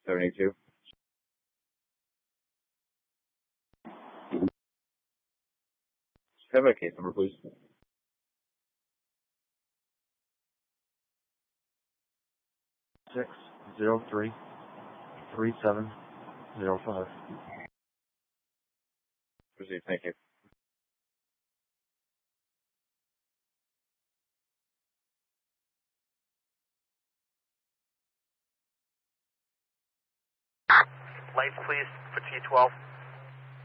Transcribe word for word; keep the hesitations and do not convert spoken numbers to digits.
seventy-two. Have a case number, please. Six zero three three seven zero five. Proceed. Thank you. Lights, please, for T twelve.